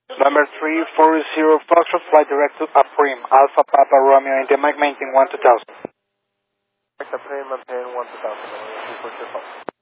Number 340 Foxtrot, flight direct to Aprim, Alpha Papa Romeo, India Mike, maintain 1 2000. Aprim, maintain 1 2000,